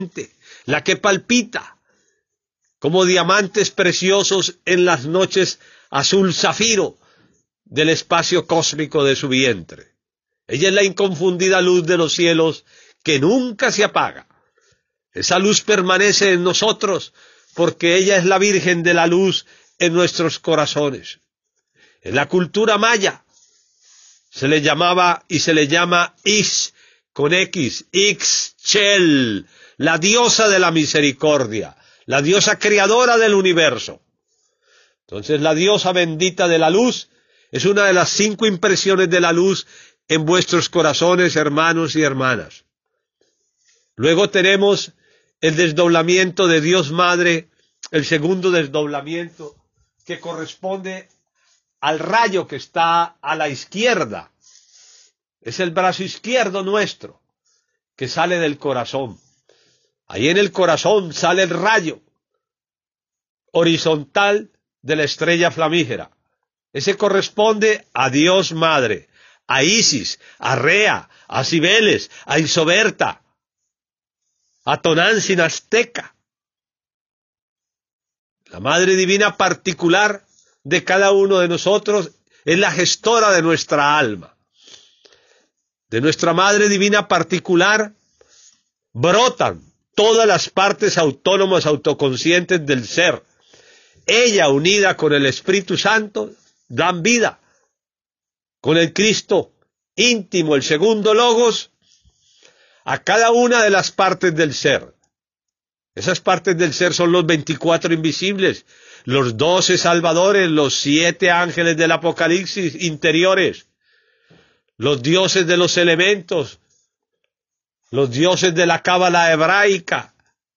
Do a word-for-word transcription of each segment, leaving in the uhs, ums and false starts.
la que palpita como diamantes preciosos en las noches azul zafiro del espacio cósmico de su vientre. Ella es la inconfundida luz de los cielos que nunca se apaga. Esa luz permanece en nosotros porque ella es la Virgen de la luz en nuestros corazones. En la cultura maya se le llamaba y se le llama Ix, con X, Ixchel, la diosa de la misericordia, la diosa creadora del universo. Entonces la diosa bendita de la luz es una de las cinco impresiones de la luz en vuestros corazones, hermanos y hermanas. Luego tenemos el desdoblamiento de Dios Madre, el segundo desdoblamiento, que corresponde al rayo que está a la izquierda. Es el brazo izquierdo nuestro, que sale del corazón. Ahí en el corazón sale el rayo horizontal de la estrella flamígera. Ese corresponde a Dios Madre, a Isis, a Rea, a Cibeles, a Isoberta, a Tonantzin azteca. La Madre Divina particular de cada uno de nosotros es la gestora de nuestra alma. De nuestra Madre Divina particular brotan todas las partes autónomas autoconscientes del ser. Ella, unida con el Espíritu Santo, dan vida. Con el Cristo íntimo, el segundo Logos, a cada una de las partes del ser. Esas partes del ser son los veinticuatro invisibles, los doce salvadores, los siete ángeles del Apocalipsis interiores, los dioses de los elementos, los dioses de la cábala hebraica,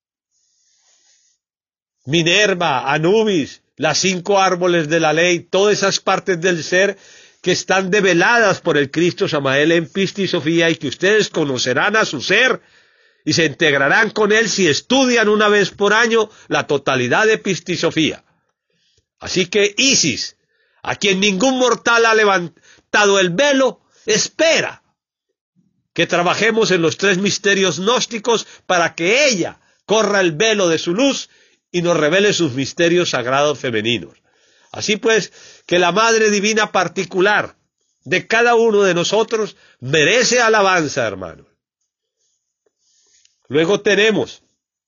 Minerva, Anubis, las cinco árboles de la ley, todas esas partes del ser que están develadas por el Cristo Samael en Pistisofía y que ustedes conocerán a su ser y se integrarán con él si estudian una vez por año la totalidad de Pistisofía. Así que Isis, a quien ningún mortal ha levantado el velo, espera que trabajemos en los tres misterios gnósticos para que ella corra el velo de su luz y nos revele sus misterios sagrados femeninos. Así pues, que la Madre Divina particular de cada uno de nosotros merece alabanza, hermanos. Luego tenemos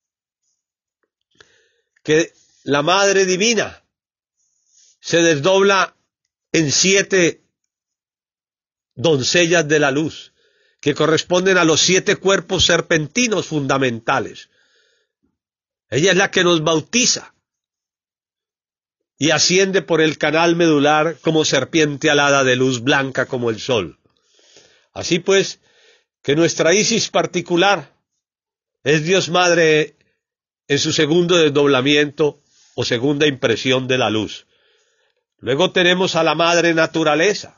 que la Madre Divina se desdobla en siete doncellas de la luz, que corresponden a los siete cuerpos serpentinos fundamentales. Ella es la que nos bautiza y asciende por el canal medular como serpiente alada de luz blanca como el sol. Así pues, que nuestra Isis particular es Dios Madre en su segundo desdoblamiento o segunda impresión de la luz. Luego tenemos a la Madre Naturaleza,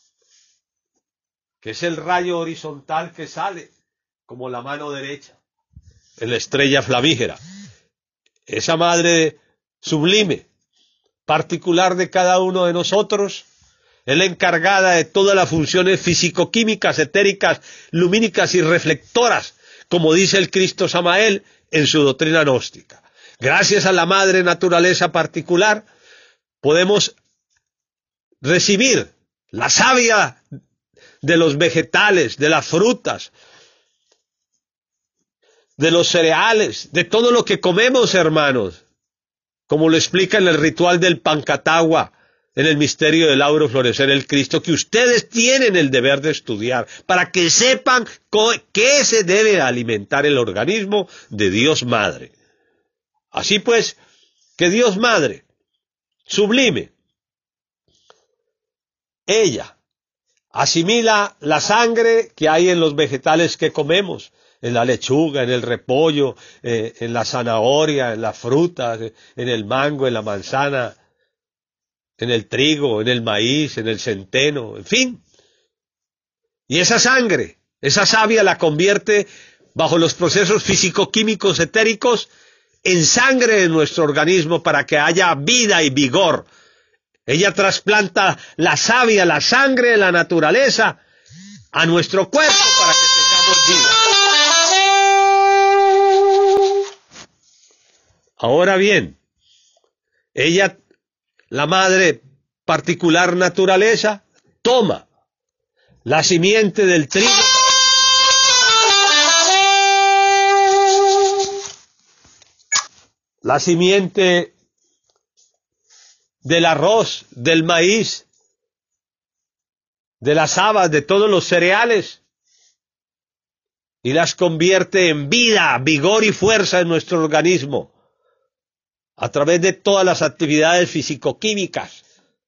que es el rayo horizontal que sale como la mano derecha en la estrella flamígera. Esa Madre sublime, particular de cada uno de nosotros, es la encargada de todas las funciones físico-químicas, etéricas, lumínicas y reflectoras, como dice el Cristo Samael en su doctrina gnóstica. Gracias a la Madre Naturaleza particular, podemos recibir la savia de los vegetales, de las frutas, de los cereales, de todo lo que comemos, hermanos, como lo explica en el ritual del Pancatagua, en el misterio del auro florecer el Cristo, que ustedes tienen el deber de estudiar, para que sepan qué se debe alimentar el organismo de Dios Madre. Así pues, que Dios Madre, sublime, ella asimila la sangre que hay en los vegetales que comemos, en la lechuga, en el repollo, eh, en la zanahoria, en las frutas, en el mango, en la manzana, en el trigo, en el maíz, en el centeno, en fin. Y esa sangre, esa savia la convierte bajo los procesos físico-químicos etéricos en sangre de nuestro organismo para que haya vida y vigor. Ella trasplanta la savia, la sangre de la naturaleza a nuestro cuerpo para que tengamos vida. Ahora bien, ella, la madre particular naturaleza, toma la simiente del trigo la simiente del arroz, del maíz, de las habas, de todos los cereales, y las convierte en vida, vigor y fuerza en nuestro organismo, a través de todas las actividades fisicoquímicas.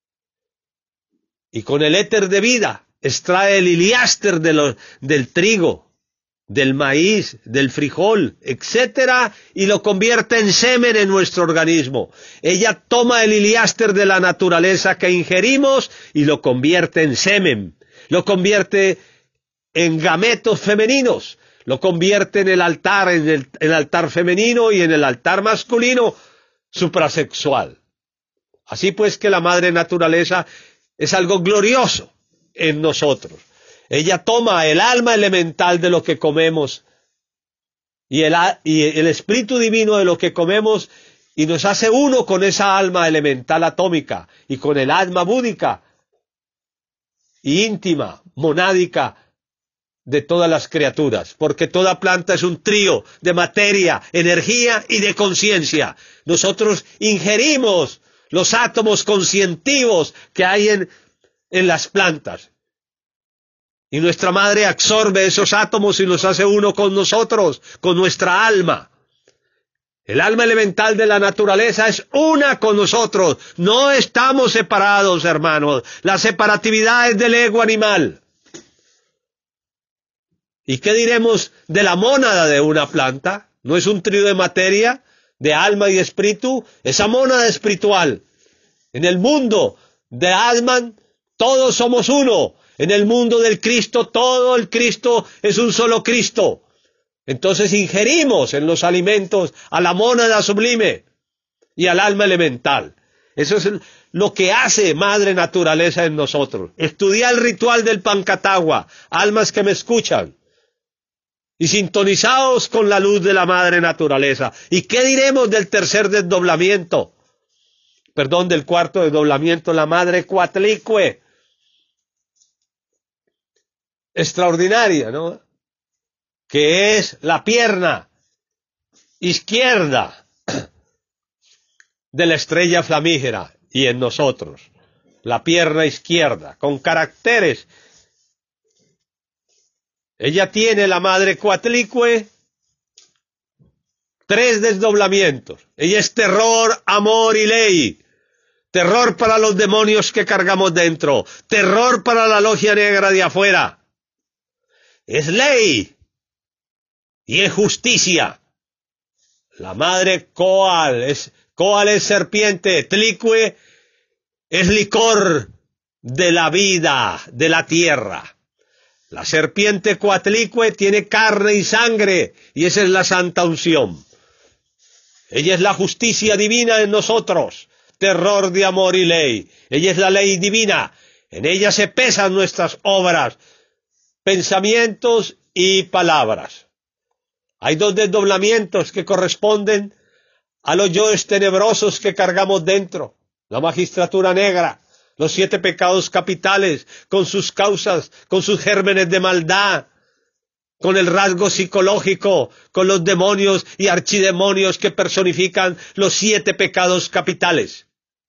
Y con el éter de vida extrae el iliáster de lo, del trigo, del maíz, del frijol, etcétera, y lo convierte en semen en nuestro organismo. Ella toma el iliáster de la naturaleza que ingerimos y lo convierte en semen, lo convierte en gametos femeninos, lo convierte en el altar, en el, el altar femenino y en el altar masculino suprasexual. Así pues que la madre naturaleza es algo glorioso en nosotros. Ella toma el alma elemental de lo que comemos y el, y el espíritu divino de lo que comemos y nos hace uno con esa alma elemental atómica y con el alma búdica y íntima, monádica de todas las criaturas, porque toda planta es un trío de materia, energía y de conciencia. Nosotros ingerimos los átomos conscientivos que hay en, en las plantas. Y nuestra madre absorbe esos átomos y los hace uno con nosotros, con nuestra alma. El alma elemental de la naturaleza es una con nosotros. No estamos separados, hermanos. La separatividad es del ego animal. ¿Y qué diremos de la mónada de una planta? ¿No es un trío de materia, de alma y espíritu? Esa mónada espiritual. En el mundo de Atman, todos somos uno. En el mundo del Cristo, todo el Cristo es un solo Cristo. Entonces ingerimos en los alimentos a la mónada sublime y al alma elemental. Eso es lo que hace madre naturaleza en nosotros. Estudia el ritual del Pancatagua, almas que me escuchan, y sintonizados con la luz de la madre naturaleza. ¿Y qué diremos del tercer desdoblamiento? Perdón, del cuarto desdoblamiento, la madre Coatlicue. Extraordinaria, ¿no? Que es la pierna izquierda de la estrella flamígera y en nosotros, la pierna izquierda, con caracteres. Ella tiene, la madre Coatlicue, tres desdoblamientos. Ella es terror, amor y ley. Terror para los demonios que cargamos dentro. Terror para la logia negra de afuera. Es ley y es justicia. La madre Coal es, Coal es serpiente, Tlicue es licor de la vida, de la tierra. La serpiente Coatlicue tiene carne y sangre y esa es la santa unción. Ella es la justicia divina en nosotros, terror de amor y ley. Ella es la ley divina, en ella se pesan nuestras obras, pensamientos y palabras. Hay dos desdoblamientos que corresponden a los yoes tenebrosos que cargamos dentro. La magistratura negra, los siete pecados capitales, con sus causas, con sus gérmenes de maldad, con el rasgo psicológico, con los demonios y archidemonios que personifican los siete pecados capitales.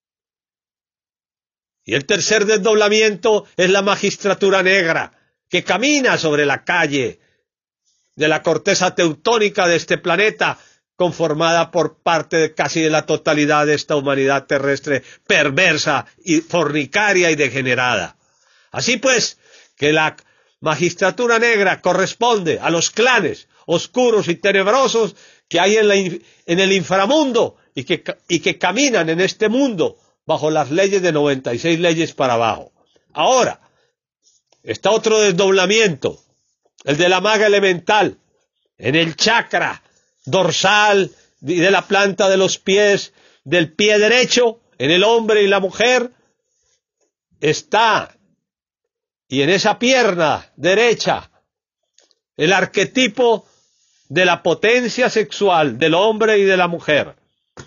Y el tercer desdoblamiento es la magistratura negra, que camina sobre la calle de la corteza teutónica de este planeta, conformada por parte de casi de la totalidad de esta humanidad terrestre perversa y fornicaria y degenerada. Así pues, que la magistratura negra corresponde a los clanes oscuros y tenebrosos que hay en, la, en el inframundo y que, y que caminan en este mundo bajo las leyes de noventa y seis leyes para abajo. Ahora, está otro desdoblamiento, el de la maga elemental, en el chakra dorsal y de la planta de los pies, del pie derecho, en el hombre y la mujer, está, y en esa pierna derecha, el arquetipo de la potencia sexual del hombre y de la mujer.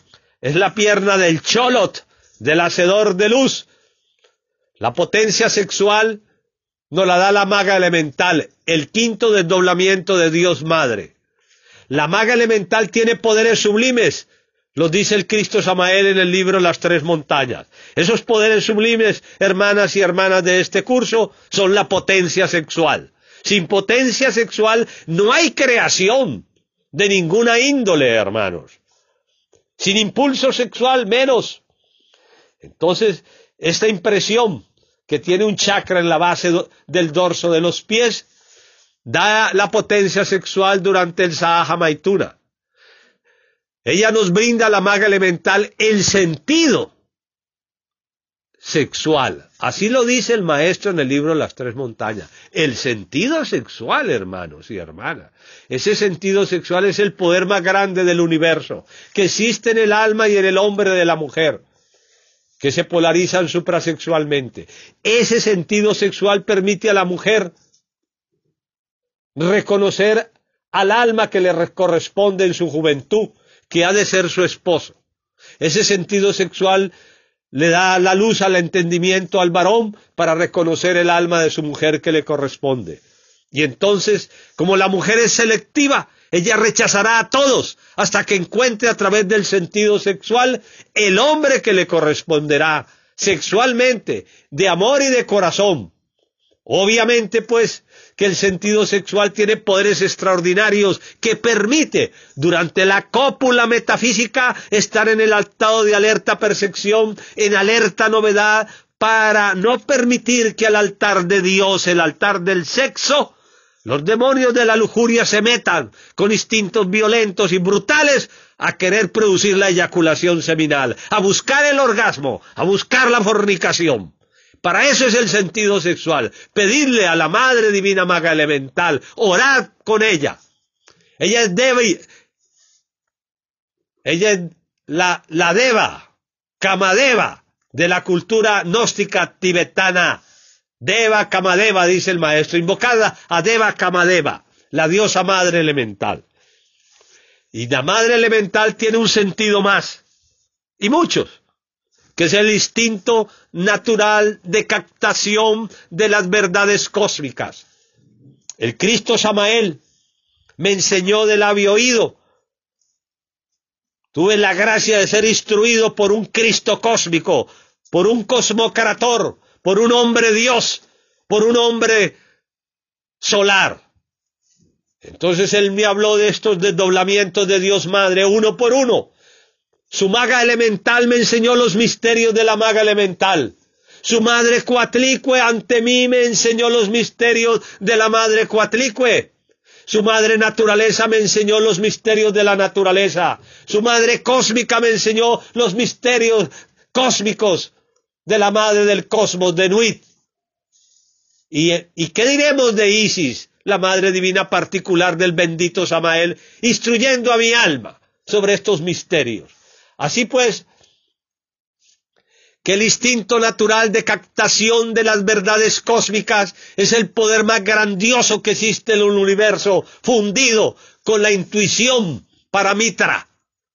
es la pierna del cholot, del hacedor de luz. La potencia sexual nos la da la maga elemental, el quinto desdoblamiento de Dios Madre. La maga elemental tiene poderes sublimes, los dice el Cristo Samael en el libro Las Tres Montañas. Esos poderes sublimes, hermanas y hermanas de este curso, son la potencia sexual. Sin potencia sexual no hay creación de ninguna índole, hermanos. Sin impulso sexual, menos. Entonces, esta impresión que tiene un chakra en la base do, del dorso de los pies, da la potencia sexual durante el Sahaja Maituna. Ella nos brinda, la maga elemental, el sentido sexual. Así lo dice el maestro en el libro Las Tres Montañas. El sentido sexual, hermanos y hermanas. Ese sentido sexual es el poder más grande del universo, que existe en el alma y en el hombre de la mujer, que se polarizan suprasexualmente. Ese sentido sexual permite a la mujer reconocer al alma que le corresponde en su juventud, que ha de ser su esposo. Ese sentido sexual le da la luz al entendimiento al varón para reconocer el alma de su mujer que le corresponde. Y entonces, como la mujer es selectiva, ella rechazará a todos hasta que encuentre a través del sentido sexual el hombre que le corresponderá sexualmente, de amor y de corazón. Obviamente, pues, que el sentido sexual tiene poderes extraordinarios que permite, durante la cópula metafísica, estar en el estado de alerta percepción, en alerta novedad, para no permitir que al altar de Dios, el altar del sexo, los demonios de la lujuria se metan con instintos violentos y brutales a querer producir la eyaculación seminal, a buscar el orgasmo, a buscar la fornicación. Para eso es el sentido sexual, pedirle a la Madre Divina Maga Elemental, orar con ella. Ella es Deva, ella es la, la Deva, Kamadeva, de la cultura gnóstica tibetana. Deva Kamadeva, dice el maestro, invocada a Deva Kamadeva, la diosa Madre Elemental. Y la Madre Elemental tiene un sentido más, y muchos, que es el instinto natural de captación de las verdades cósmicas. El Cristo Samael me enseñó de labio oído. Tuve la gracia de ser instruido por un Cristo cósmico, por un cosmocrator, por un hombre Dios, por un hombre solar. Entonces él me habló de estos desdoblamientos de Dios Madre, uno por uno. Su maga elemental me enseñó los misterios de la maga elemental. Su madre Coatlicue ante mí me enseñó los misterios de la madre Coatlicue. Su madre naturaleza me enseñó los misterios de la naturaleza. Su madre cósmica me enseñó los misterios cósmicos de la madre del cosmos, de Nuit. ¿Y, y qué diremos de Isis, la madre divina particular del bendito Samael, instruyendo a mi alma sobre estos misterios? Así pues, que el instinto natural de captación de las verdades cósmicas es el poder más grandioso que existe en el universo, fundido con la intuición paramitra.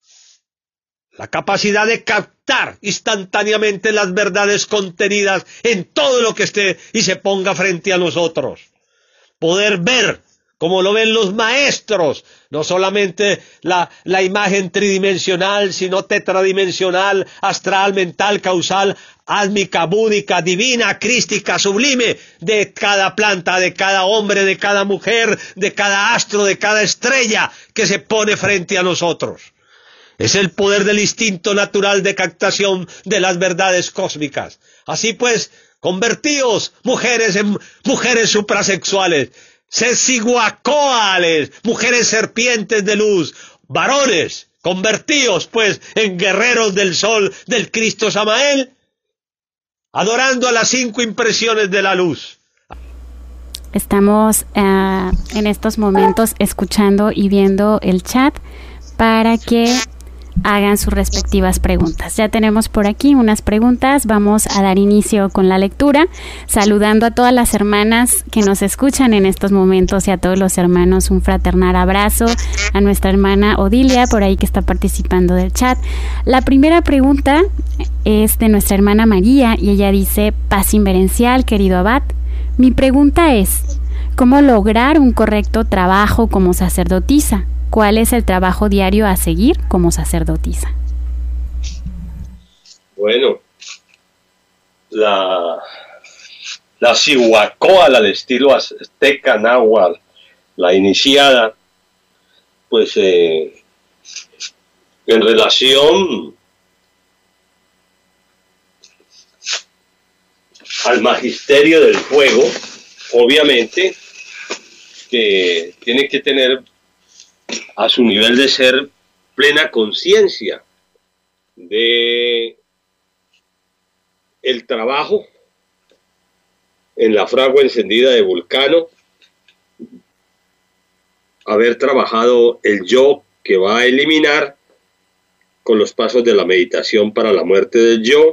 La capacidad de captar instantáneamente las verdades contenidas en todo lo que esté y se ponga frente a nosotros. Poder ver, como lo ven los maestros, no solamente la, la imagen tridimensional, sino tetradimensional, astral, mental, causal, álmica, búdica, divina, crística, sublime, de cada planta, de cada hombre, de cada mujer, de cada astro, de cada estrella que se pone frente a nosotros. Es el poder del instinto natural de captación de las verdades cósmicas. Así pues, convertíos, mujeres en mujeres suprasexuales, sesiguacoales, mujeres serpientes de luz, varones, convertíos pues en guerreros del sol del Cristo Samael, adorando a las cinco impresiones de la luz. Estamos uh, en estos momentos escuchando y viendo el chat para que hagan sus respectivas preguntas. Ya tenemos por aquí unas preguntas. Vamos a dar inicio con la lectura, saludando a todas las hermanas que nos escuchan en estos momentos y a todos los hermanos un fraternal abrazo, a nuestra hermana Odilia por ahí que está participando del chat. La primera pregunta es de nuestra hermana María y ella dice: paz inverencial, querido abad. Mi pregunta es: ¿cómo lograr un correcto trabajo como sacerdotisa? ¿Cuál es el trabajo diario a seguir como sacerdotisa? Bueno, la, la Cihuacóatl al estilo azteca náhuatl, la iniciada, pues eh, en relación al magisterio del fuego, obviamente que tiene que tener a su nivel de ser plena conciencia de el trabajo en la fragua encendida de Vulcano, haber trabajado el yo que va a eliminar con los pasos de la meditación para la muerte del yo,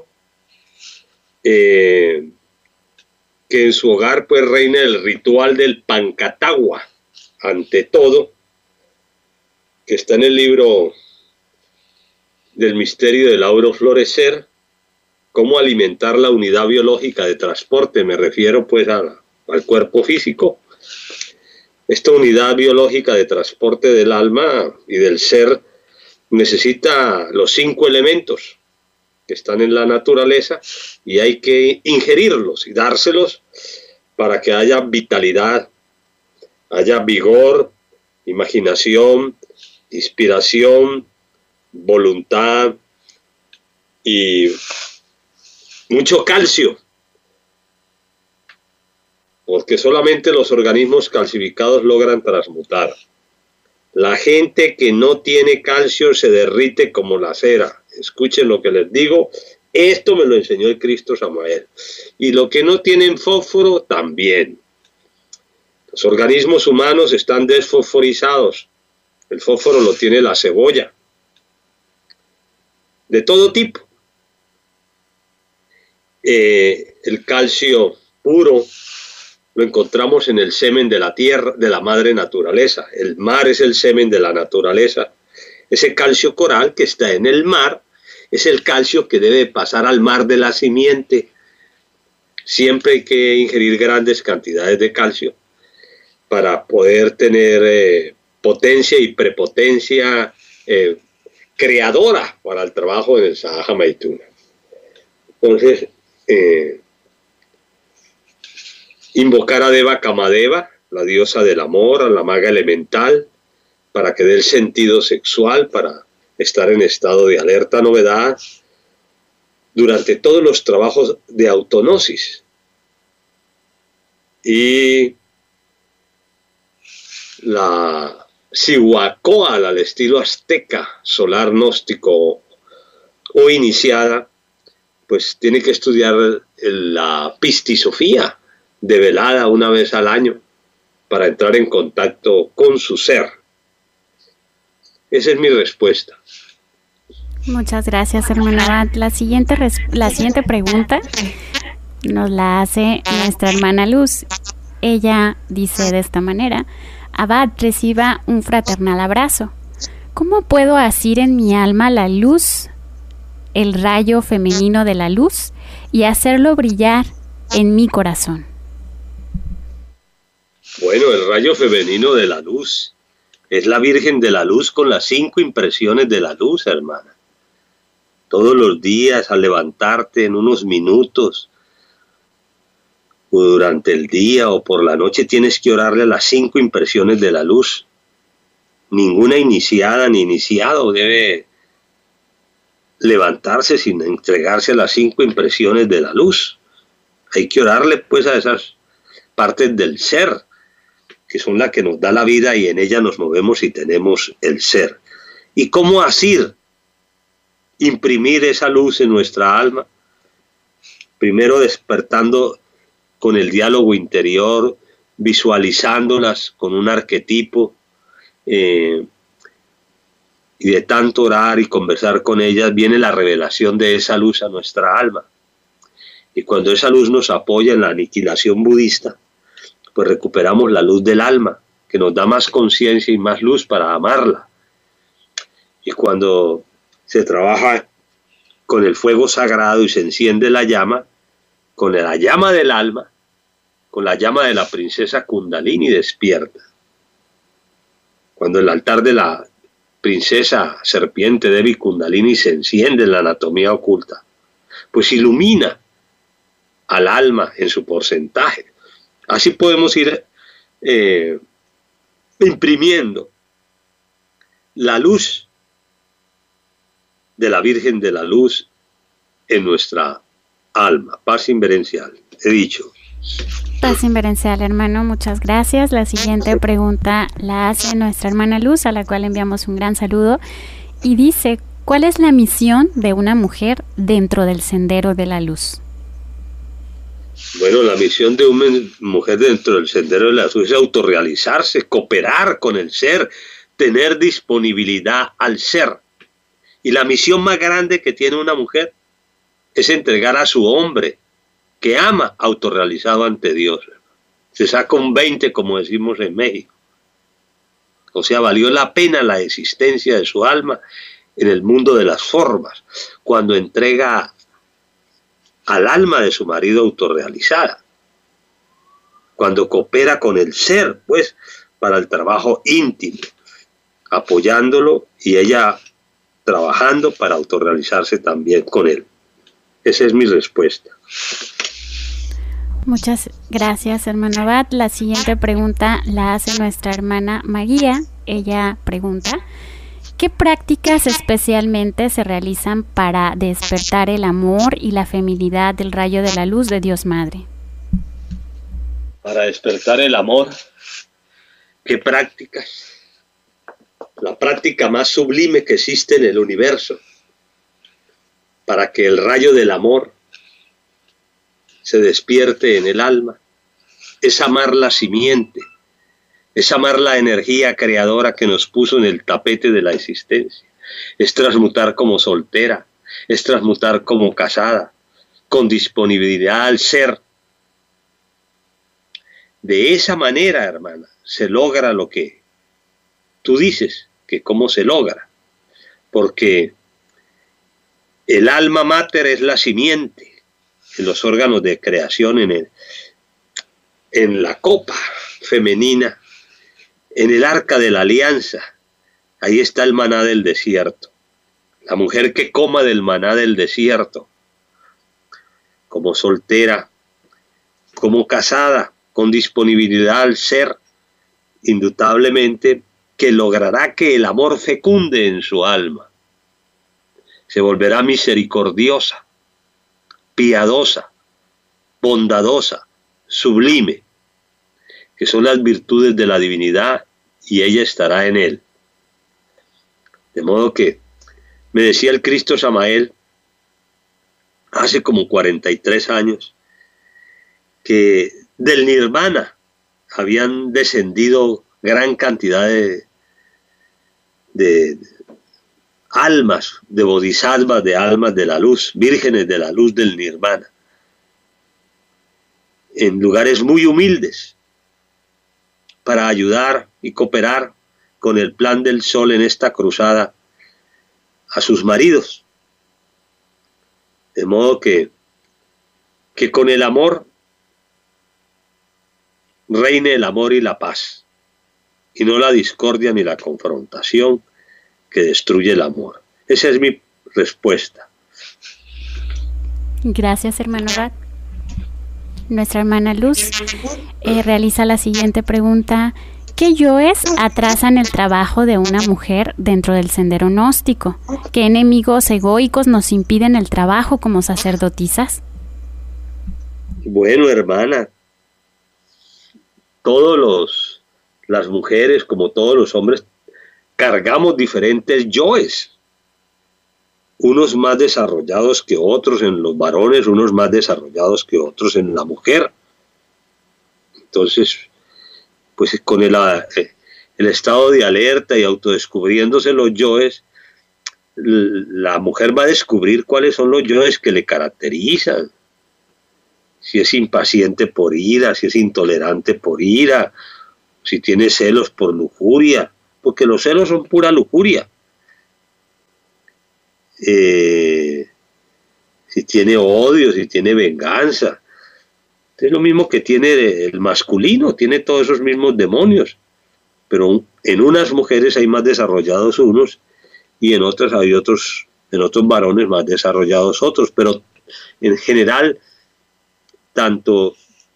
eh, que en su hogar pues reine el ritual del Pancatagua, ante todo, que está en el libro del misterio del auro florecer, cómo alimentar la unidad biológica de transporte, me refiero pues a, al cuerpo físico. Esta unidad biológica de transporte del alma y del ser necesita los cinco elementos que están en la naturaleza y hay que ingerirlos y dárselos para que haya vitalidad, haya vigor, imaginación, inspiración, voluntad y mucho calcio, porque solamente los organismos calcificados logran transmutar. La gente que no tiene calcio se derrite como la cera. Escuchen lo que les digo, esto me lo enseñó el Cristo Samael. Y lo que no tienen fósforo también. Los organismos humanos están desfosforizados. El fósforo lo tiene la cebolla, de todo tipo. Eh, el calcio puro lo encontramos en el semen de la tierra, de la madre naturaleza. El mar es el semen de la naturaleza. Ese calcio coral que está en el mar es el calcio que debe pasar al mar de la simiente. Siempre hay que ingerir grandes cantidades de calcio para poder tener eh, potencia y prepotencia eh, creadora para el trabajo en el Sahaja Maituna. Entonces, eh, invocar a Deva Kamadeva, la diosa del amor, a la maga elemental, para que dé el sentido sexual, para estar en estado de alerta novedad, durante todos los trabajos de autognosis. Y la Cihuacóatl al estilo azteca, solar gnóstico o iniciada, pues tiene que estudiar la pistisofía de velada una vez al año para entrar en contacto con su ser. Esa es mi respuesta. Muchas gracias, hermano Abad. La siguiente, la siguiente pregunta nos la hace nuestra hermana Luz. Ella dice de esta manera: Abad, reciba un fraternal abrazo. ¿Cómo puedo asir en mi alma la luz, el rayo femenino de la luz, y hacerlo brillar en mi corazón? Bueno, el rayo femenino de la luz es la Virgen de la Luz con las cinco impresiones de la luz, hermana. Todos los días al levantarte en unos minutos, o durante el día o por la noche, tienes que orarle a las cinco impresiones de la luz. Ninguna iniciada ni iniciado debe levantarse sin entregarse a las cinco impresiones de la luz. Hay que orarle pues a esas partes del ser, que son las que nos da la vida y en ella nos movemos y tenemos el ser. ¿Y cómo asir? Imprimir esa luz en nuestra alma. Primero despertando con el diálogo interior, visualizándolas con un arquetipo, eh, Y de tanto orar y conversar con ellas viene la revelación de esa luz a nuestra alma. Y cuando esa luz nos apoya en la aniquilación budista, pues recuperamos la luz del alma, que nos da más conciencia y más luz para amarla. Y cuando se trabaja con el fuego sagrado y se enciende la llama, con la llama del alma, con la llama de la princesa Kundalini despierta. Cuando el altar de la princesa serpiente Devi Kundalini se enciende en la anatomía oculta, pues ilumina al alma en su porcentaje. Así podemos ir eh, imprimiendo la luz de la Virgen de la Luz en nuestra alma. Paz inverencial, he dicho. Paz inverencial, hermano, muchas gracias. La siguiente pregunta la hace nuestra hermana Luz, a la cual enviamos un gran saludo, y dice: ¿cuál es la misión de una mujer dentro del sendero de la luz? Bueno, la misión de una mujer dentro del sendero de la luz es autorrealizarse, cooperar con el ser, tener disponibilidad al ser. Y la misión más grande que tiene una mujer es entregar a su hombre, que ama, autorrealizado ante Dios. Se saca un veinte, como decimos en México. O sea, valió la pena la existencia de su alma en el mundo de las formas, cuando entrega al alma de su marido autorrealizada, cuando coopera con el ser, pues, para el trabajo íntimo, apoyándolo y ella trabajando para autorrealizarse también con él. Esa es mi respuesta. Muchas gracias, hermano Abad. La siguiente pregunta la hace nuestra hermana María. Ella pregunta: ¿qué prácticas especialmente se realizan para despertar el amor y la feminidad del rayo de la luz de Dios Madre? Para despertar el amor, ¿qué prácticas? La práctica más sublime que existe en el universo para que el rayo del amor se despierte en el alma es amar la simiente, es amar la energía creadora que nos puso en el tapete de la existencia, es transmutar como soltera, es transmutar como casada, con disponibilidad al ser. De esa manera, hermana, se logra lo que tú dices, que cómo se logra, porque el alma mater es la simiente, en los órganos de creación, en, el, en la copa femenina, en el arca de la alianza, ahí está el maná del desierto. La mujer que coma del maná del desierto, como soltera, como casada, con disponibilidad al ser, indudablemente que logrará que el amor fecunde en su alma. Se volverá misericordiosa, piadosa, bondadosa, sublime, que son las virtudes de la divinidad, y ella estará en él. De modo que, me decía el Cristo Samael, hace como cuarenta y tres años, que del nirvana habían descendido gran cantidad de, de almas, de bodhisattvas, de almas de la luz, vírgenes de la luz del nirvana, en lugares muy humildes, para ayudar y cooperar con el plan del sol en esta cruzada a sus maridos. De modo que, que con el amor reine el amor y la paz, y no la discordia ni la confrontación que destruye el amor. Esa es mi respuesta. Gracias, hermano Abad. Nuestra hermana Luz eh, realiza la siguiente pregunta: ¿qué yoes atrasan el trabajo de una mujer dentro del sendero gnóstico? ¿Qué enemigos egoicos nos impiden el trabajo como sacerdotisas? Bueno, hermana, todos los las mujeres, como todos los hombres, cargamos diferentes yoes, unos más desarrollados que otros en los varones, unos más desarrollados que otros en la mujer. Entonces, pues con el, el estado de alerta y autodescubriéndose los yoes, la mujer va a descubrir cuáles son los yoes que le caracterizan. Si es impaciente por ira, si es intolerante por ira, si tiene celos por lujuria, porque los celos son pura lujuria. Eh, si tiene odio, si tiene venganza. Es lo mismo que tiene el masculino, tiene todos esos mismos demonios. Pero en unas mujeres hay más desarrollados unos y en otras hay otros, en otros varones más desarrollados otros. Pero en general, tanto,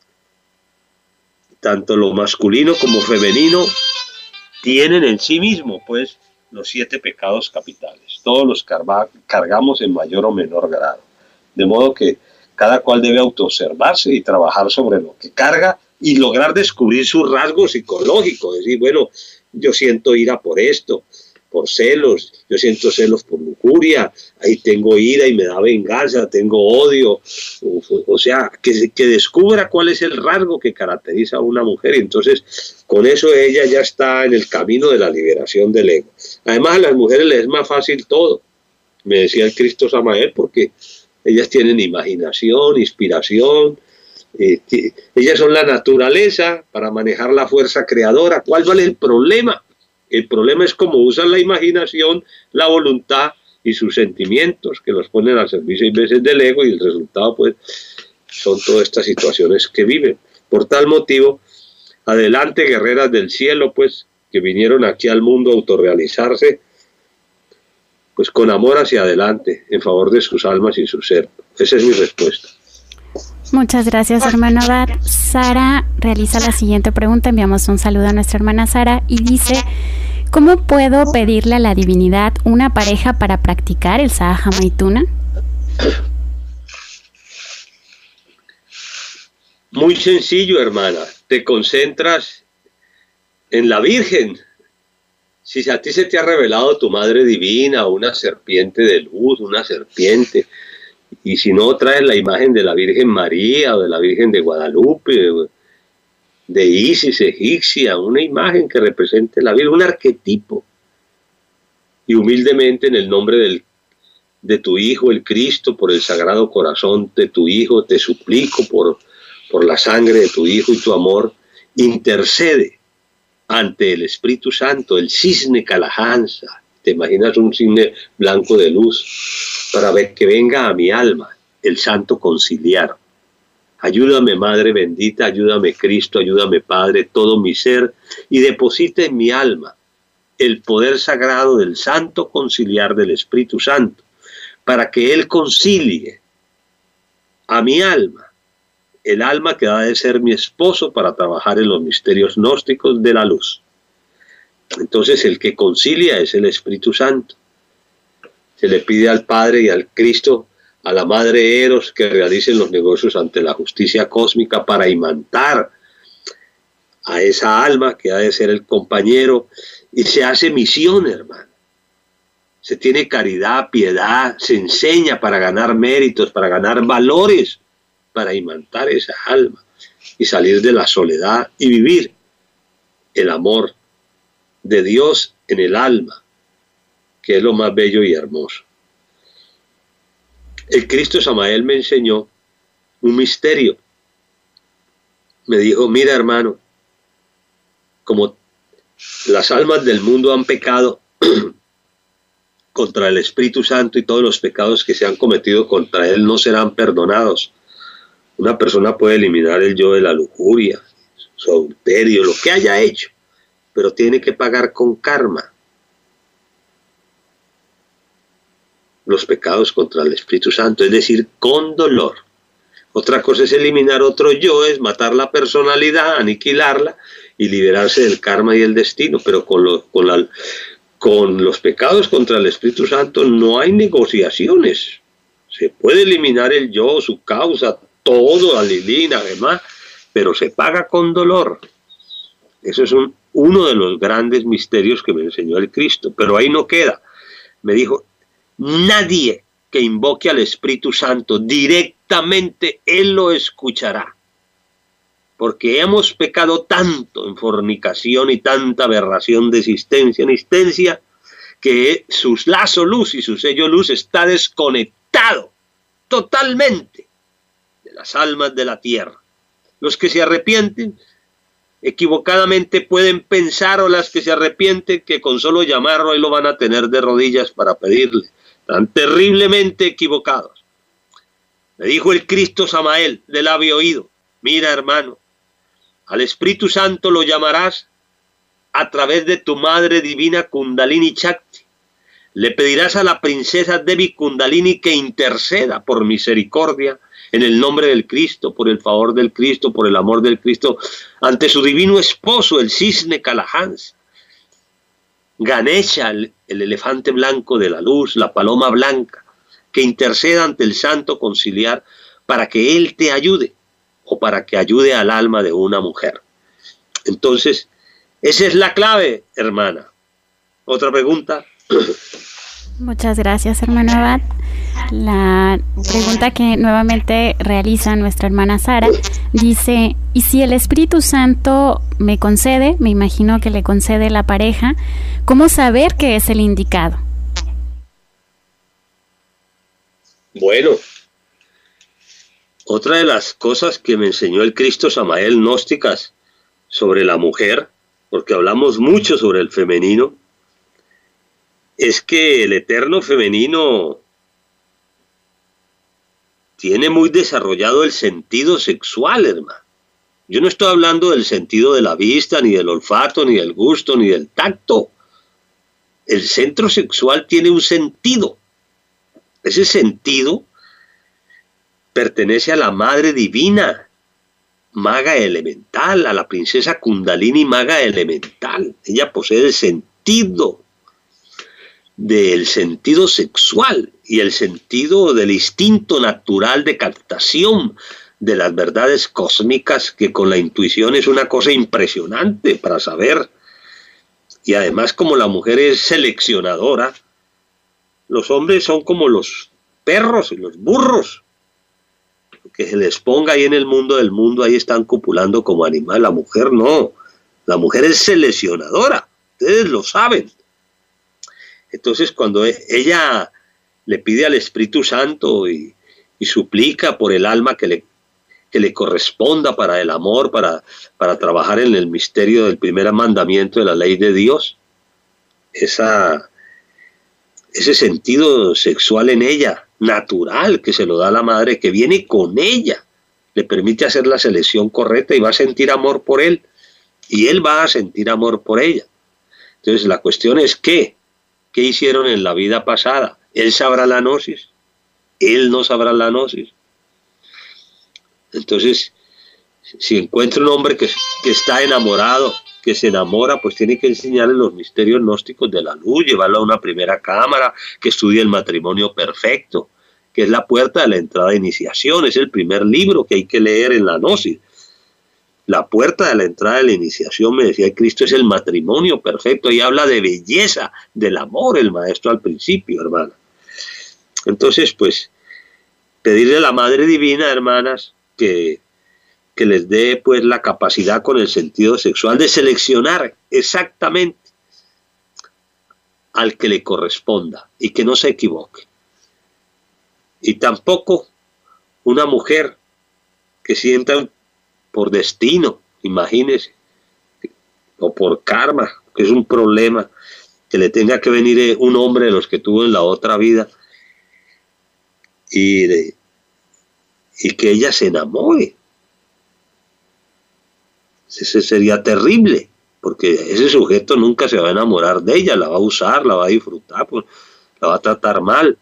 tanto lo masculino como femenino tienen en sí mismo, pues, los siete pecados capitales. Todos los carga, cargamos en mayor o menor grado. De modo que cada cual debe autoobservarse y trabajar sobre lo que carga y lograr descubrir sus rasgos psicológicos. Decir, bueno, yo siento ira por esto, por celos, yo siento celos por lujuria, ahí tengo ira y me da venganza, tengo odio. O sea, que, que descubra cuál es el rasgo que caracteriza a una mujer, y entonces con eso ella ya está en el camino de la liberación del ego. Además, a las mujeres les es más fácil todo, me decía el Cristo Samael, porque ellas tienen imaginación, inspiración, eh, ellas son la naturaleza para manejar la fuerza creadora. ¿Cuál vale el problema? El problema es cómo usan la imaginación, la voluntad y sus sentimientos, que los ponen al servicio y veces del ego, y el resultado pues son todas estas situaciones que viven. Por tal motivo, adelante guerreras del cielo, pues, que vinieron aquí al mundo a autorrealizarse, pues con amor hacia adelante, en favor de sus almas y su ser. Esa es mi respuesta. Muchas gracias, hermano Abad. Sara realiza la siguiente pregunta. Enviamos un saludo a nuestra hermana Sara y dice: ¿cómo puedo pedirle a la divinidad una pareja para practicar el Sahaja Maituna? Muy sencillo, hermana. Te concentras en la Virgen. Si a ti se te ha revelado tu Madre Divina, una serpiente de luz, una serpiente, y si no, traes la imagen de la Virgen María o de la Virgen de Guadalupe, de Isis egipcia, una imagen que represente la Virgen, un arquetipo. Y humildemente, en el nombre del, de tu Hijo, el Cristo, por el Sagrado Corazón de tu Hijo, te suplico por, por la sangre de tu Hijo y tu amor, intercede ante el Espíritu Santo, el cisne Calahansa. Te imaginas un cisne blanco de luz, para ver que venga a mi alma el Santo Conciliar. Ayúdame, Madre bendita, ayúdame, Cristo, ayúdame, Padre, todo mi ser, y deposita en mi alma el poder sagrado del Santo Conciliar del Espíritu Santo, para que Él concilie a mi alma, el alma que ha de ser mi esposo para trabajar en los misterios gnósticos de la luz. Entonces el que concilia es el Espíritu Santo. Se le pide al Padre y al Cristo, a la Madre Eros, que realicen los negocios ante la justicia cósmica para imantar a esa alma que ha de ser el compañero, y se hace misión, hermano. Se tiene caridad, piedad, se enseña para ganar méritos, para ganar valores, para imantar esa alma y salir de la soledad y vivir el amor de Dios en el alma, que es lo más bello y hermoso. El Cristo Samael me enseñó un misterio. Me dijo: mira, hermano, como las almas del mundo han pecado contra el Espíritu Santo, y todos los pecados que se han cometido contra Él no serán perdonados. Una persona puede eliminar el yo de la lujuria, su adulterio, lo que haya hecho, pero tiene que pagar con karma los pecados contra el Espíritu Santo, es decir, con dolor. Otra cosa es eliminar otro yo, es matar la personalidad, aniquilarla y liberarse del karma y el destino, pero con, lo, con, la, con los pecados contra el Espíritu Santo no hay negociaciones. Se puede eliminar el yo, su causa, todo, la lilina, además, pero se paga con dolor. Eso es un, uno de los grandes misterios que me enseñó el Cristo, pero ahí no queda. Me dijo: nadie que invoque al Espíritu Santo directamente, Él lo escuchará. Porque hemos pecado tanto en fornicación y tanta aberración de existencia en existencia, que su lazo luz y su sello luz está desconectado totalmente de las almas de la tierra. Los que se arrepienten equivocadamente pueden pensar, o las que se arrepienten, que con solo llamarlo ahí lo van a tener de rodillas para pedirle. Están terriblemente equivocados. Le dijo el Cristo Samael de labio oído: mira, hermano, al Espíritu Santo lo llamarás a través de tu madre divina Kundalini Chakti. Le pedirás a la princesa Devi Kundalini que interceda por misericordia en el nombre del Cristo, por el favor del Cristo, por el amor del Cristo, ante su divino esposo, el cisne Kalahansa. Ganesha, el, el elefante blanco de la luz, la paloma blanca, que interceda ante el santo conciliar para que él te ayude, o para que ayude al alma de una mujer. Entonces, esa es la clave, hermana. ¿Otra pregunta? Muchas gracias, hermano Abad. La pregunta que nuevamente realiza nuestra hermana Sara dice: ¿y si el Espíritu Santo me concede, me imagino que le concede la pareja, cómo saber que es el indicado? Bueno, otra de las cosas que me enseñó el Cristo Samael gnósticas sobre la mujer, porque hablamos mucho sobre el femenino, es que el eterno femenino tiene muy desarrollado el sentido sexual, hermano. Yo no estoy hablando del sentido de la vista, ni del olfato, ni del gusto, ni del tacto. El centro sexual tiene un sentido. Ese sentido pertenece a la Madre Divina, maga elemental, a la princesa Kundalini, maga elemental. Ella posee el sentido del sentido sexual y el sentido del instinto natural de captación de las verdades cósmicas, que con la intuición es una cosa impresionante para saber. Y además, como la mujer es seleccionadora, los hombres son como los perros y los burros, que se les ponga ahí en el mundo del mundo, ahí están copulando como animal. La mujer no, la mujer es seleccionadora, ustedes lo saben. Entonces, cuando ella le pide al Espíritu Santo y, y suplica por el alma que le, que le corresponda para el amor, para, para trabajar en el misterio del primer mandamiento de la ley de Dios, esa, ese sentido sexual en ella, natural, que se lo da la madre, que viene con ella, le permite hacer la selección correcta y va a sentir amor por él, y él va a sentir amor por ella. Entonces, la cuestión es ¿qué? ¿Qué hicieron en la vida pasada? ¿Él sabrá la gnosis? ¿Él no sabrá la gnosis? Entonces, si encuentra un hombre que, que está enamorado, que se enamora, pues tiene que enseñarle los misterios gnósticos de la luz, llevarlo a una primera cámara, que estudie el matrimonio perfecto, que es la puerta de la entrada de iniciación, es el primer libro que hay que leer en la gnosis. La puerta de la entrada de la iniciación, me decía Cristo, es el matrimonio perfecto, y habla de belleza, del amor, el maestro al principio, hermana. Entonces, pues, pedirle a la Madre Divina, hermanas, que, que les dé pues la capacidad con el sentido sexual de seleccionar exactamente al que le corresponda y que no se equivoque. Y tampoco una mujer que sienta por destino, imagínese, o por karma, que es un problema, que le tenga que venir un hombre de los que tuvo en la otra vida y, de, y que ella se enamore. Ese sería terrible, porque ese sujeto nunca se va a enamorar de ella, la va a usar, la va a disfrutar, pues, la va a tratar mal.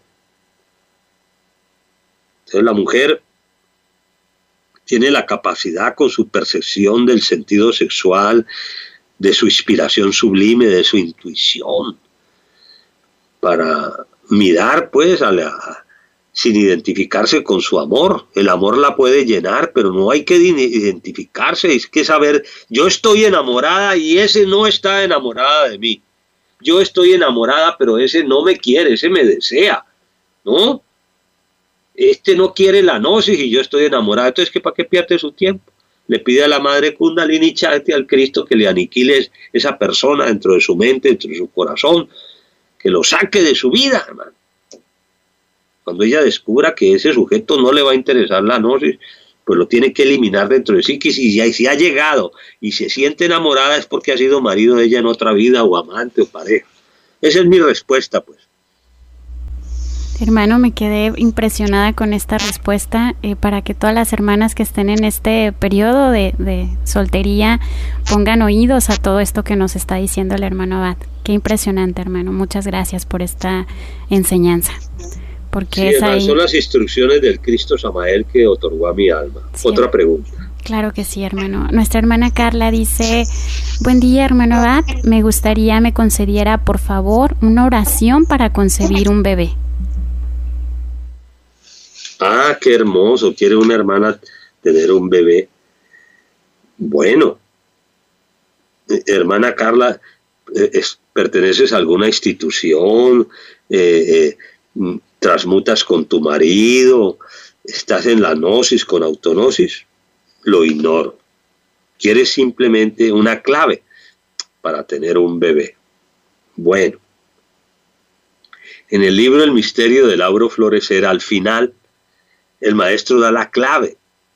Entonces la mujer tiene la capacidad, con su percepción del sentido sexual, de su inspiración sublime, de su intuición, para mirar pues a la, sin identificarse con su amor. El amor la puede llenar, pero no hay que identificarse, es que saber, yo estoy enamorada y ese no está enamorada de mí. Yo estoy enamorada, pero ese no me quiere, ese me desea, ¿no? Este no quiere la gnosis y yo estoy enamorado. Entonces, ¿qué, ¿para qué pierde su tiempo? Le pide a la Madre Kundalini Chakti, al Cristo, que le aniquile esa persona dentro de su mente, dentro de su corazón, que lo saque de su vida, hermano. Cuando ella descubra que ese sujeto no le va a interesar la gnosis, pues lo tiene que eliminar dentro de sí, que si, ya, si ha llegado y se siente enamorada es porque ha sido marido de ella en otra vida, o amante, o pareja. Esa es mi respuesta, pues. Hermano, me quedé impresionada con esta respuesta, eh, para que todas las hermanas que estén en este periodo de, de soltería pongan oídos a todo esto que nos está diciendo el hermano Abad. Qué impresionante, hermano. Muchas gracias por esta enseñanza. Porque sí, es hermano, ahí... son las instrucciones del Cristo Samael que otorgó a mi alma. Sí. Otra pregunta. Claro que sí, hermano. Nuestra hermana Carla dice: buen día, hermano Abad. Me gustaría me concediera, por favor, una oración para concebir un bebé. Ah, qué hermoso, quiere una hermana tener un bebé. Bueno, hermana Carla, eh, es, ¿perteneces a alguna institución? Eh, eh, ¿Transmutas con tu marido? ¿Estás en la gnosis con autognosis? Lo ignoro. Quieres simplemente una clave para tener un bebé. Bueno, en el libro El misterio del auro florecer, al final, el maestro da la clave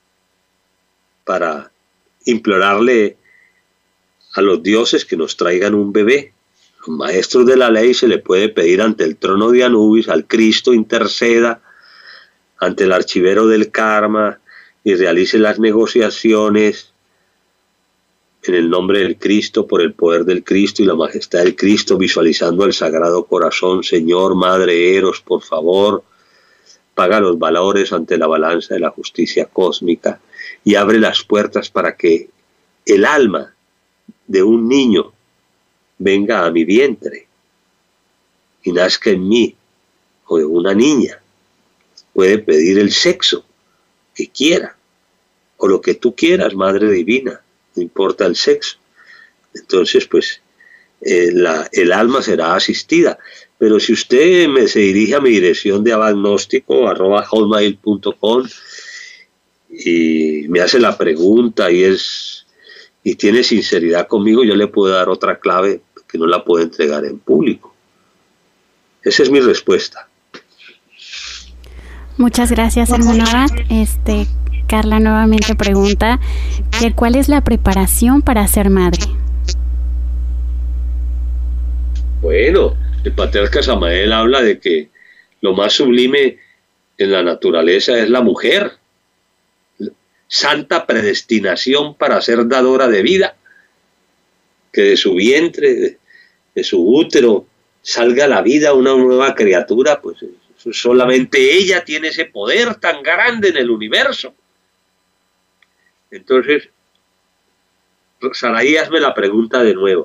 para implorarle a los dioses que nos traigan un bebé. Los maestros de la ley se le puede pedir ante el trono de Anubis, al Cristo interceda, ante el archivero del karma y realice las negociaciones en el nombre del Cristo, por el poder del Cristo y la majestad del Cristo, visualizando el Sagrado Corazón. Señor, Madre Eros, por favor, paga los valores ante la balanza de la justicia cósmica y abre las puertas para que el alma de un niño venga a mi vientre y nazca en mí, o de una niña. Puede pedir el sexo que quiera, o lo que tú quieras, Madre Divina, no importa el sexo. Entonces, pues, eh, la, el alma será asistida. Pero si usted me, se dirige a mi dirección de abagnóstico, arroba hotmail punto com, y me hace la pregunta y es y tiene sinceridad conmigo, yo le puedo dar otra clave que no la puedo entregar en público. Esa es mi respuesta. Muchas gracias, hermano Abad. Este, Carla nuevamente pregunta que ¿cuál es la preparación para ser madre? Bueno, el patriarca Samael habla de que lo más sublime en la naturaleza es la mujer. Santa predestinación para ser dadora de vida. Que de su vientre, de, de su útero, salga a la vida una nueva criatura, pues solamente ella tiene ese poder tan grande en el universo. Entonces, Saraí, hazme la pregunta de nuevo.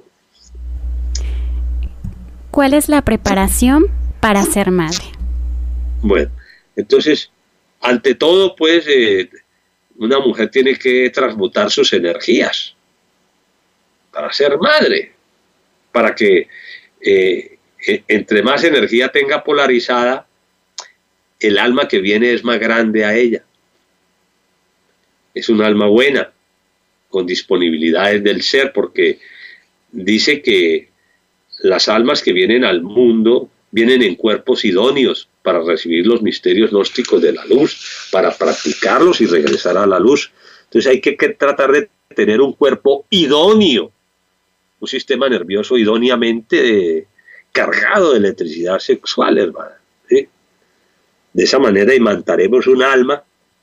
¿Cuál es la preparación para ser madre? Bueno, entonces, ante todo, pues, eh, una mujer tiene que transmutar sus energías para ser madre, para que eh, entre más energía tenga polarizada, el alma que viene es más grande a ella. Es un alma buena, con disponibilidades del ser, porque dice que las almas que vienen al mundo vienen en cuerpos idóneos para recibir los misterios gnósticos de la luz, para practicarlos y regresar a la luz. Entonces hay que, que tratar de tener un cuerpo idóneo, un sistema nervioso idóneamente eh, cargado de electricidad sexual, hermano, ¿sí? De esa manera imantaremos un alma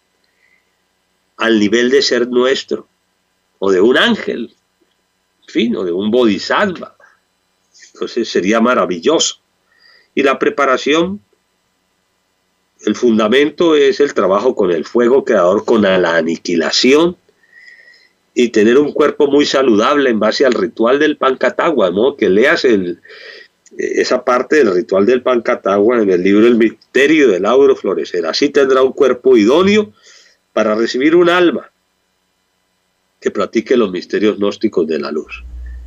al nivel de ser nuestro, o de un ángel, en fin, o de un bodhisattva. Entonces sería maravilloso. Y la preparación, el fundamento es el trabajo con el fuego creador, con la aniquilación, y tener un cuerpo muy saludable en base al ritual del Pancatagua, ¿no? Que leas el, esa parte del ritual del Pancatagua en el libro El misterio del auro florecer. Así tendrá un cuerpo idóneo para recibir un alma que practique los misterios gnósticos de la luz.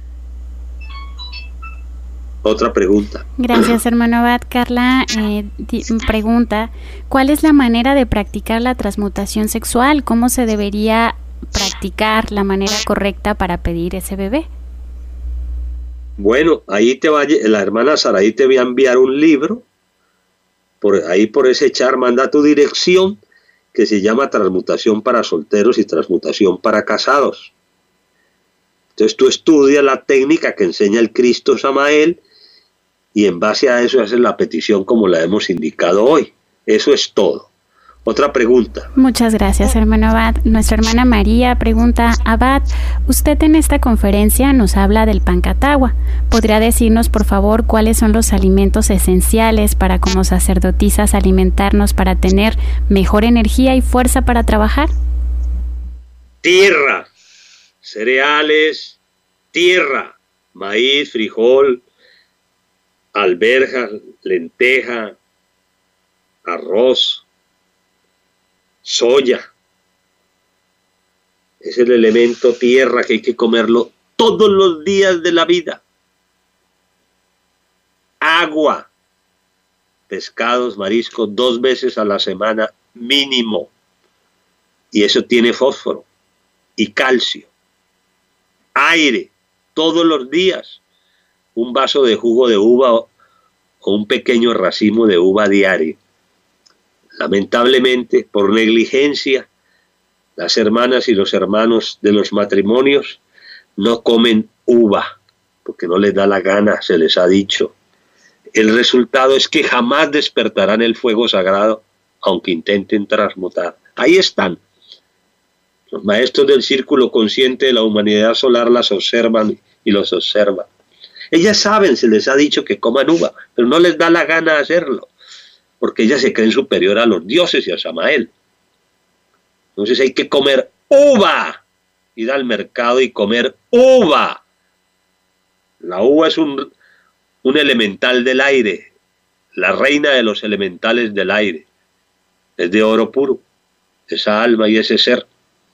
Otra pregunta. Gracias, hermano Abad. Carla eh, pregunta, ¿cuál es la manera de practicar la transmutación sexual? ¿Cómo se debería practicar la manera correcta para pedir ese bebé? Bueno, ahí te va, la hermana Saraí te va a enviar un libro, por ahí por ese char manda tu dirección, que se llama Transmutación para solteros y Transmutación para casados. Entonces tú estudias la técnica que enseña el Cristo Samael y en base a eso haces la petición como la hemos indicado hoy. Eso es todo. Otra pregunta. Muchas gracias, hermano Abad. Nuestra hermana María pregunta: Abad, usted en esta conferencia nos habla del Pancatagua. ¿Podría decirnos, por favor, cuáles son los alimentos esenciales para como sacerdotisas alimentarnos para tener mejor energía y fuerza para trabajar? Tierra, cereales, tierra, maíz, frijol, alberja, lenteja, arroz, soya. Es el elemento tierra que hay que comerlo todos los días de la vida. Agua, pescados, mariscos, dos veces a la semana mínimo. Y eso tiene fósforo y calcio. Aire, todos los días. Un vaso de jugo de uva o un pequeño racimo de uva diario. Lamentablemente, por negligencia, las hermanas y los hermanos de los matrimonios no comen uva, porque no les da la gana, se les ha dicho. El resultado es que jamás despertarán el fuego sagrado, aunque intenten transmutar. Ahí están. Los maestros del círculo consciente de la humanidad solar las observan y los observan. Ellas saben, se les ha dicho que coman uva, pero no les da la gana hacerlo, porque ellas se creen superior a los dioses y a Samael. Entonces hay que comer uva, ir al mercado y comer uva. La uva es un, un elemental del aire, la reina de los elementales del aire. Es de oro puro, esa alma y ese ser.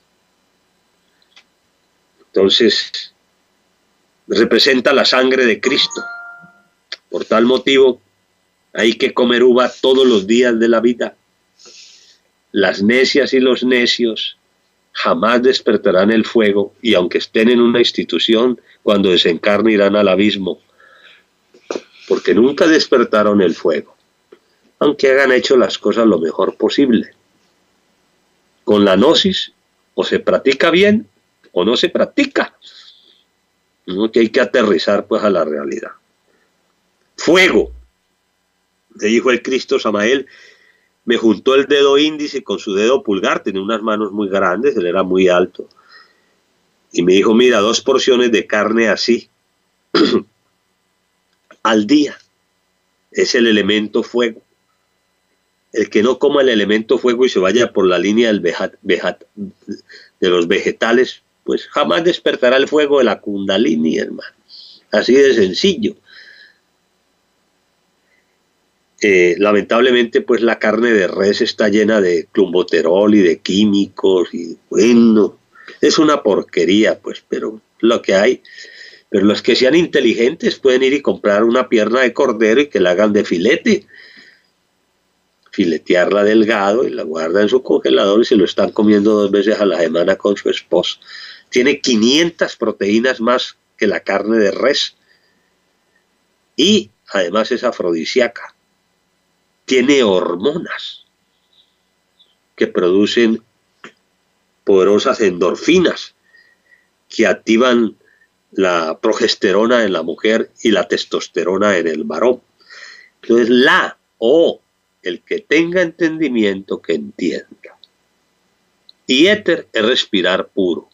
Entonces, representa la sangre de Cristo. Por tal motivo, hay que comer uva todos los días de la vida. Las necias y los necios jamás despertarán el fuego, y aunque estén en una institución, cuando desencarnen irán al abismo, porque nunca despertaron el fuego, aunque hayan hecho las cosas lo mejor posible. Con la gnosis, o se practica bien, o no se practica. ¿No? Que hay que aterrizar pues a la realidad. Fuego. Le dijo el Cristo Samael, me juntó el dedo índice con su dedo pulgar, tenía unas manos muy grandes, él era muy alto, y me dijo, mira, dos porciones de carne así, al día, es el elemento fuego. El que no coma el elemento fuego y se vaya por la línea del vejat, vejat, de los vegetales, pues jamás despertará el fuego de la Kundalini, hermano. Así de sencillo. Eh, lamentablemente, pues la carne de res está llena de clenbuterol y de químicos, y bueno, es una porquería, pues, pero lo que hay. Pero los que sean inteligentes pueden ir y comprar una pierna de cordero y que la hagan de filete. Filetearla delgado y la guardan en su congelador y se lo están comiendo dos veces a la semana con su esposo. Tiene quinientas proteínas más que la carne de res. Y además es afrodisíaca. Tiene hormonas que producen poderosas endorfinas que activan la progesterona en la mujer y la testosterona en el varón. Entonces la o el que tenga entendimiento que entienda. Y éter es respirar puro.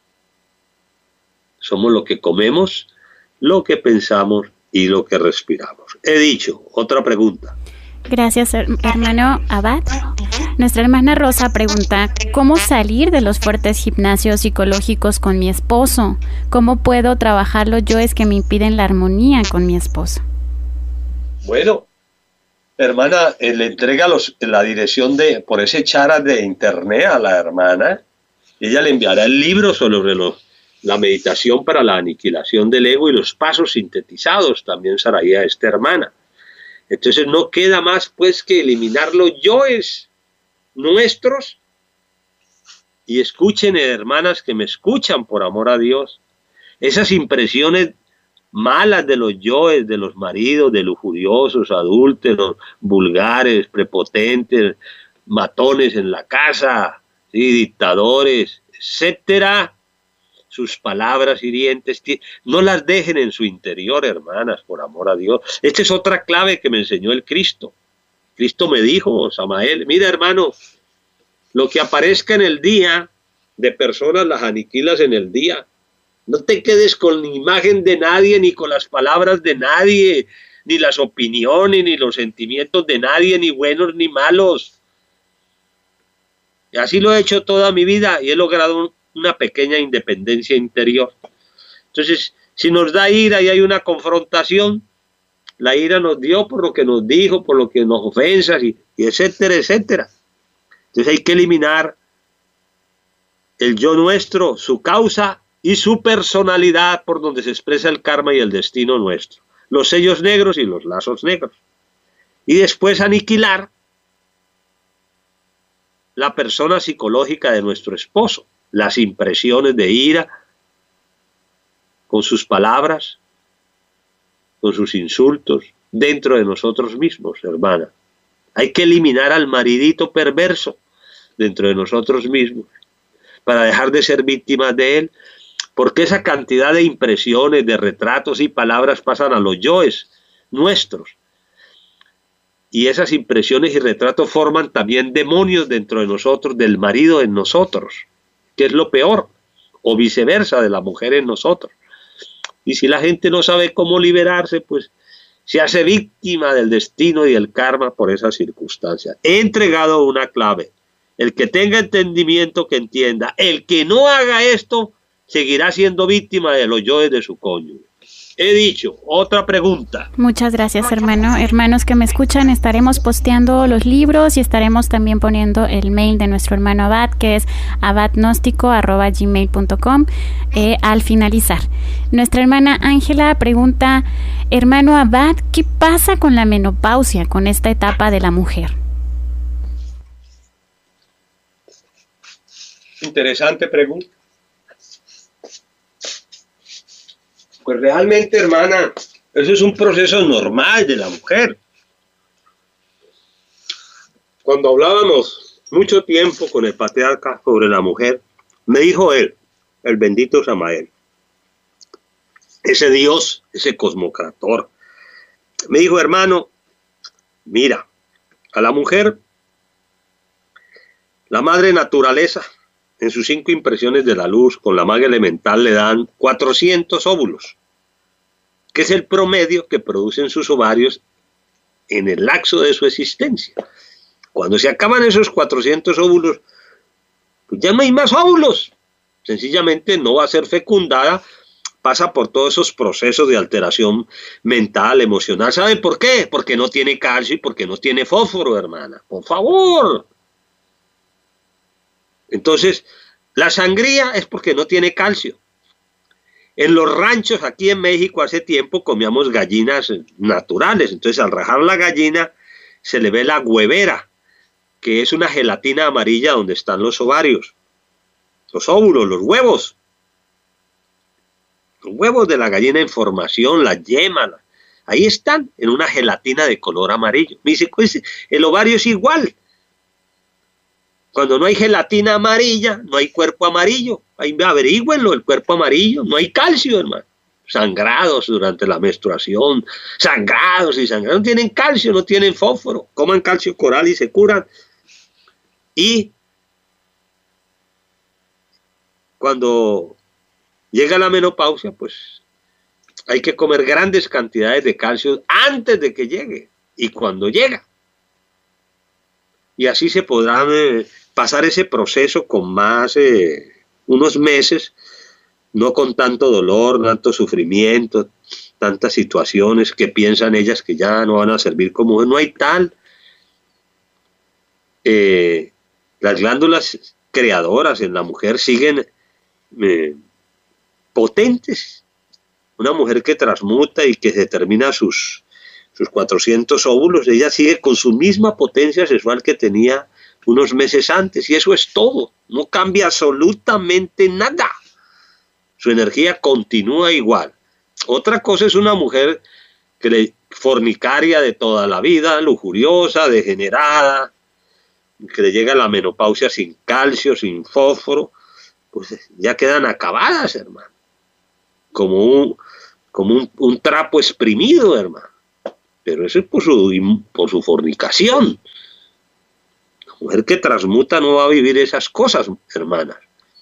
Somos lo que comemos, lo que pensamos y lo que respiramos. He dicho. Otra pregunta. Gracias, hermano Abad. Nuestra hermana Rosa pregunta, ¿cómo salir de los fuertes gimnasios psicológicos con mi esposo? ¿Cómo puedo trabajarlo yo? Es que me impiden la armonía con mi esposo. Bueno, hermana, eh, le entrega los, la dirección de por ese chara de internet a la hermana. Ella le enviará el libro sobre los, la meditación para la aniquilación del ego y los pasos sintetizados. También será a esta hermana. Entonces no queda más pues que eliminar los yoes nuestros. Y escuchen, hermanas que me escuchan por amor a Dios, esas impresiones malas de los yoes, de los maridos, de lujuriosos, adúlteros, vulgares, prepotentes, matones en la casa, ¿sí? Dictadores, etcétera. Sus palabras hirientes, no las dejen en su interior, hermanas, por amor a Dios. Esta es otra clave que me enseñó el Cristo. Cristo me dijo, Samael, mira hermano, lo que aparezca en el día de personas las aniquilas en el día. No te quedes con la imagen de nadie, ni con las palabras de nadie, ni las opiniones, ni los sentimientos de nadie, ni buenos ni malos. Y así lo he hecho toda mi vida y he logrado una pequeña independencia interior. Entonces, si nos da ira y hay una confrontación, la ira nos dio por lo que nos dijo, por lo que nos ofensa, y, y etcétera, etcétera. Entonces hay que eliminar el yo nuestro, su causa y su personalidad por donde se expresa el karma y el destino nuestro. Los sellos negros y los lazos negros. Y después aniquilar la persona psicológica de nuestro esposo. Las impresiones de ira, con sus palabras, con sus insultos, dentro de nosotros mismos, hermana. Hay que eliminar al maridito perverso dentro de nosotros mismos, para dejar de ser víctimas de él, porque esa cantidad de impresiones, de retratos y palabras pasan a los yoes nuestros. Y esas impresiones y retratos forman también demonios dentro de nosotros, del marido en nosotros, que es lo peor, o viceversa, de la mujer en nosotros. Y si la gente no sabe cómo liberarse, pues se hace víctima del destino y del karma por esas circunstancias. He entregado una clave. El que tenga entendimiento, que entienda. El que no haga esto, seguirá siendo víctima de los yoes de su cónyuge. He dicho, otra pregunta. Muchas gracias, hermano. Hermanos que me escuchan, estaremos posteando los libros y estaremos también poniendo el mail de nuestro hermano Abad, que es abadgnóstico arroba gmail punto com, eh, al finalizar. Nuestra hermana Ángela pregunta, hermano Abad, ¿qué pasa con la menopausia, con esta etapa de la mujer? Interesante pregunta. Pues realmente, hermana, eso es un proceso normal de la mujer. Cuando hablábamos mucho tiempo con el patriarca sobre la mujer, me dijo él, el bendito Samael, ese Dios, ese cosmocrator, me dijo, hermano, mira, a la mujer, la madre naturaleza, en sus cinco impresiones de la luz, con la magia elemental, le dan cuatrocientos óvulos, que es el promedio que producen sus ovarios en el lapso de su existencia. Cuando se acaban esos cuatrocientos óvulos, pues ya no hay más óvulos. Sencillamente no va a ser fecundada, pasa por todos esos procesos de alteración mental, emocional. ¿Sabe por qué? Porque no tiene calcio y porque no tiene fósforo, hermana. Por favor. Entonces, la sangría es porque no tiene calcio. En los ranchos aquí en México hace tiempo comíamos gallinas naturales. Entonces, al rajar la gallina se le ve la huevera, que es una gelatina amarilla donde están los ovarios, los óvulos, los huevos. Los huevos de la gallina en formación, las yemas, ahí están en una gelatina de color amarillo. Me dice, pues, el ovario es igual. Cuando no hay gelatina amarilla, no hay cuerpo amarillo. Ahí averígüenlo, el cuerpo amarillo. No hay calcio, hermano. Sangrados durante la menstruación. Sangrados y sangrados. No tienen calcio, no tienen fósforo. Coman calcio coral y se curan. Y cuando llega la menopausia, pues hay que comer grandes cantidades de calcio antes de que llegue. Y cuando llega. Y así se podrán eh, pasar ese proceso con más, eh, unos meses, no con tanto dolor, tanto sufrimiento, tantas situaciones que piensan ellas que ya no van a servir como... No hay tal. Eh, las glándulas creadoras en la mujer siguen eh, potentes. Una mujer que transmuta y que determina sus... sus cuatrocientos óvulos, ella sigue con su misma potencia sexual que tenía unos meses antes, y eso es todo, no cambia absolutamente nada, su energía continúa igual. Otra cosa es una mujer que le, fornicaria de toda la vida, lujuriosa, degenerada, que le llega la menopausia sin calcio, sin fósforo, pues ya quedan acabadas, hermano. Como un, como un, un trapo exprimido, hermano. Pero eso es por su, por su fornicación. La mujer que transmuta no va a vivir esas cosas, hermanas.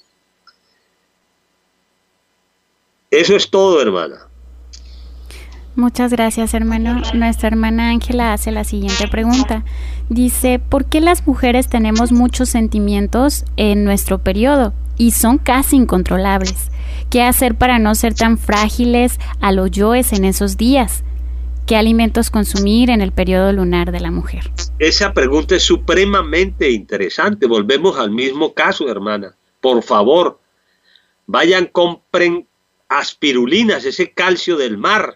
Eso es todo, hermana. Muchas gracias, hermano. Nuestra hermana Ángela hace la siguiente pregunta. Dice, ¿por qué las mujeres tenemos muchos sentimientos en nuestro periodo y son casi incontrolables? ¿Qué hacer para no ser tan frágiles a los yoes en esos días? ¿Qué alimentos consumir en el periodo lunar de la mujer? Esa pregunta es supremamente interesante. Volvemos al mismo caso, hermana. Por favor, vayan, compren aspirulinas, ese calcio del mar,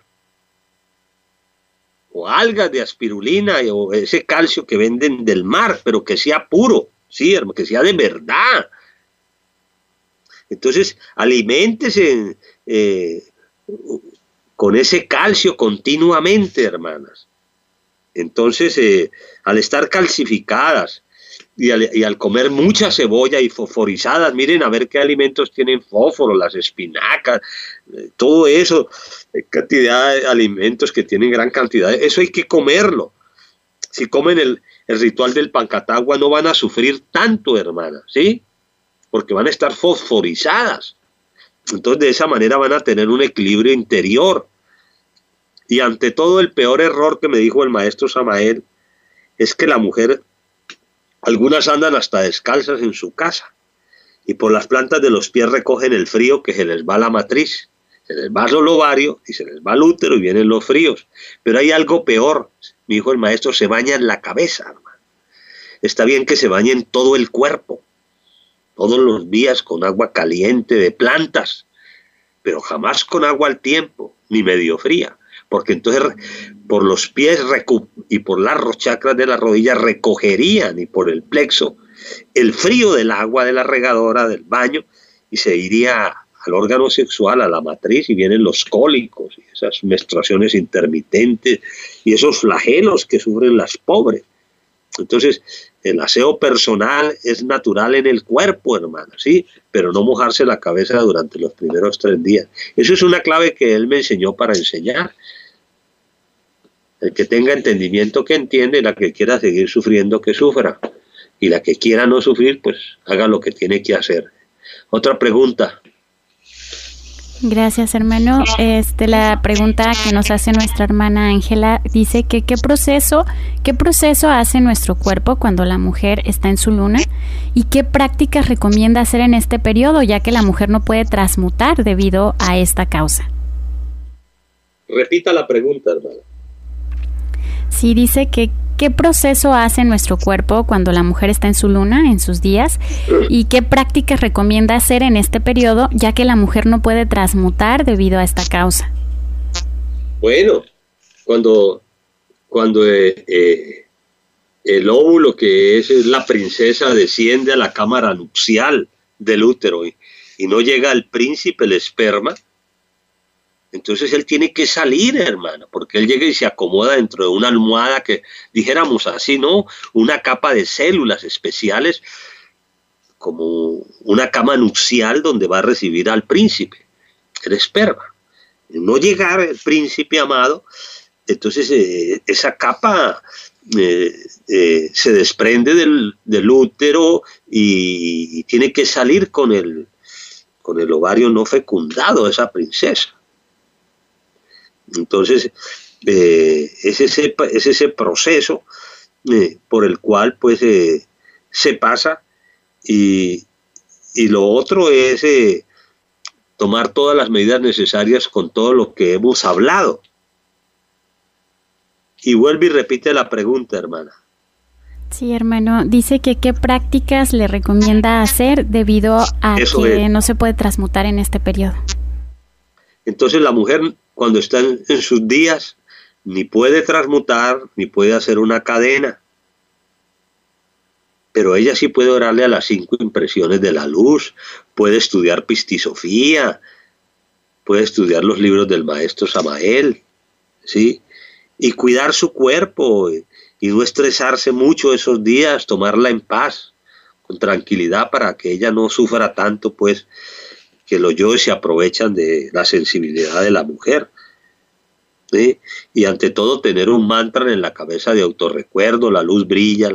o algas de aspirulina, o ese calcio que venden del mar, pero que sea puro, sí, hermano, que sea de verdad. Entonces, aliméntese eh, con ese calcio continuamente, hermanas. Entonces, eh, al estar calcificadas y al, y al comer mucha cebolla y fosforizadas, miren a ver qué alimentos tienen fósforo, las espinacas, eh, todo eso, eh, cantidad de alimentos que tienen gran cantidad, eso hay que comerlo. Si comen el, el ritual del pancatagua no van a sufrir tanto, hermanas, ¿sí? Porque van a estar fosforizadas. Entonces de esa manera van a tener un equilibrio interior. Y ante todo, el peor error que me dijo el maestro Samael es que la mujer, algunas andan hasta descalzas en su casa y por las plantas de los pies recogen el frío que se les va a la matriz, se les va al ovario y se les va al útero y vienen los fríos. Pero hay algo peor, me dijo el maestro, se baña en la cabeza, hermano. Está bien que se bañen todo el cuerpo, todos los días con agua caliente de plantas, pero jamás con agua al tiempo, ni medio fría, porque entonces por los pies y por las chakras de las rodillas recogerían, y por el plexo, el frío del agua de la regadora, del baño, y se iría al órgano sexual, a la matriz, y vienen los cólicos, y esas menstruaciones intermitentes, y esos flagelos que sufren las pobres. Entonces, el aseo personal es natural en el cuerpo, hermano, ¿sí? Pero no mojarse la cabeza durante los primeros tres días. Eso es una clave que él me enseñó para enseñar. El que tenga entendimiento que entiende, la que quiera seguir sufriendo que sufra, y la que quiera no sufrir, pues haga lo que tiene que hacer. Otra pregunta. Gracias, hermano. Este, la pregunta que nos hace nuestra hermana Ángela dice que qué proceso, qué proceso hace nuestro cuerpo cuando la mujer está en su luna y qué prácticas recomienda hacer en este periodo, ya que la mujer no puede transmutar debido a esta causa. Repita la pregunta, hermano. Sí, dice que qué proceso hace nuestro cuerpo cuando la mujer está en su luna, en sus días, y qué prácticas recomienda hacer en este periodo, ya que la mujer no puede transmutar debido a esta causa. Bueno, cuando, cuando eh, eh, el óvulo, que es, es la princesa, desciende a la cámara nupcial del útero y, y no llega al príncipe, el esperma, entonces él tiene que salir, hermano, porque él llega y se acomoda dentro de una almohada que, dijéramos así, ¿no? Una capa de células especiales, como una cama nupcial donde va a recibir al príncipe, el esperma. No llegar el príncipe amado, entonces eh, esa capa eh, eh, se desprende del, del útero y, y tiene que salir con el, con el ovario no fecundado de esa princesa. Entonces, eh, es, ese, es ese proceso eh, por el cual pues eh, se pasa y, y lo otro es eh, tomar todas las medidas necesarias con todo lo que hemos hablado. Y vuelve y repite la pregunta, hermana. Sí, hermano, dice que qué prácticas le recomienda hacer debido a Eso que es. no se puede transmutar en este periodo. Entonces la mujer, cuando está en, en sus días, ni puede transmutar, ni puede hacer una cadena. Pero ella sí puede orarle a las cinco impresiones de la luz, puede estudiar pistisofía, puede estudiar los libros del maestro Samael, ¿sí? Y cuidar su cuerpo y, y no estresarse mucho esos días, tomarla en paz, con tranquilidad, para que ella no sufra tanto, pues, que los yoes se aprovechan de la sensibilidad de la mujer, ¿sí? Y ante todo tener un mantra en la cabeza de autorrecuerdo: la luz brilla,